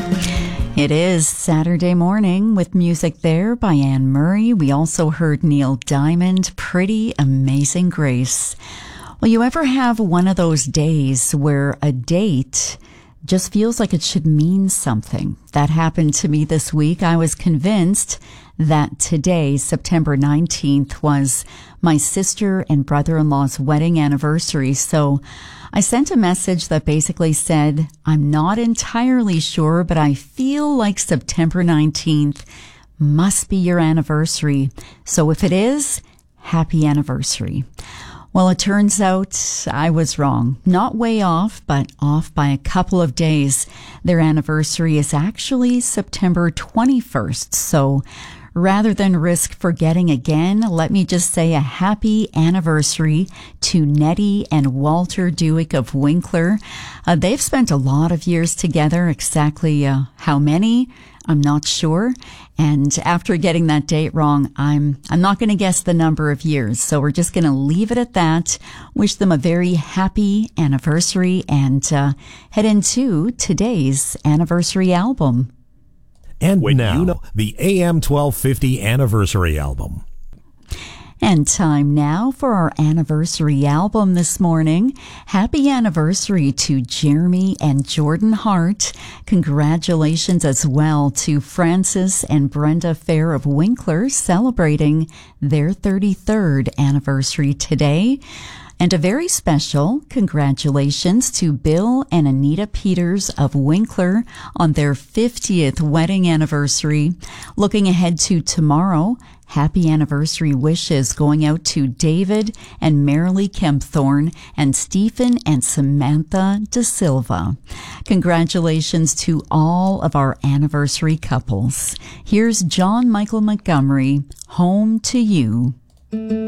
It is Saturday morning with music there by Anne Murray. We also heard Neil Diamond, Pretty Amazing Grace. Well, you ever have one of those days where a date just feels like it should mean something? That happened to me this week. I was convinced that today, September 19th, was my sister and brother-in-law's wedding anniversary. So I sent a message that basically said, I'm not entirely sure, but I feel like September 19th must be your anniversary. So if it is, happy anniversary. Well, it turns out I was wrong. Not way off, but off by a couple of days. Their anniversary is actually September 21st. So rather than risk forgetting again, let me just say a happy anniversary to Nettie and Walter Dewick of Winkler. They've spent a lot of years together. Exactly how many, I'm not sure. And after getting that date wrong, I'm not going to guess the number of years. So we're just going to leave it at that. Wish them a very happy anniversary and head into today's anniversary album. And now, the AM 1250 Anniversary Album. And time now for our anniversary album this morning. Happy anniversary to Jeremy and Jordan Hart. Congratulations as well to Francis and Brenda Fair of Winkler, celebrating their 33rd anniversary today. And a very special congratulations to Bill and Anita Peters of Winkler on their 50th wedding anniversary. Looking ahead to tomorrow, happy anniversary wishes going out to David and Marilee Kempthorne and Stephen and Samantha De Silva. Congratulations to all of our anniversary couples. Here's John Michael Montgomery, Home to You.